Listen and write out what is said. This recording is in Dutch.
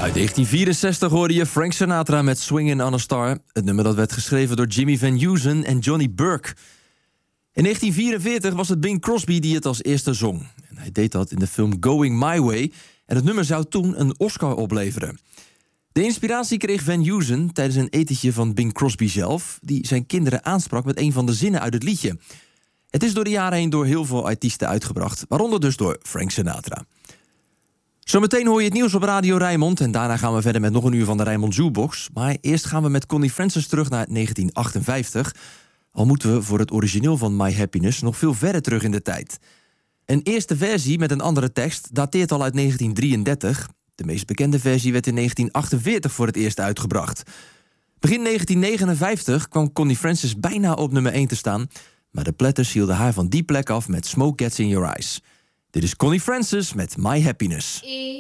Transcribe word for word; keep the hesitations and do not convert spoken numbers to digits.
Uit negentien vierenzestig hoorde je Frank Sinatra met Swingin' on a Star. Het nummer dat werd geschreven door Jimmy Van Heusen en Johnny Burke. In negentien vierenveertig was het Bing Crosby die het als eerste zong. En hij deed dat in de film Going My Way. En het nummer zou toen een Oscar opleveren. De inspiratie kreeg Van Heusen tijdens een etentje van Bing Crosby zelf, die zijn kinderen aansprak met een van de zinnen uit het liedje. Het is door de jaren heen door heel veel artiesten uitgebracht, waaronder dus door Frank Sinatra. Zometeen hoor je het nieuws op Radio Rijnmond en daarna gaan we verder met nog een uur van de Rijnmond Jukebox. Maar eerst gaan we met Connie Francis terug naar negentien achtenvijftig. Al moeten we voor het origineel van My Happiness nog veel verder terug in de tijd. Een eerste versie met een andere tekst dateert al uit negentien drieëndertig. De meest bekende versie werd in negentien achtenveertig voor het eerst uitgebracht. Begin negentien negenenvijftig kwam Connie Francis bijna op nummer één te staan, maar de Platters hielden haar van die plek af met Smoke Gets in Your Eyes. Dit is Connie Francis met My Happiness.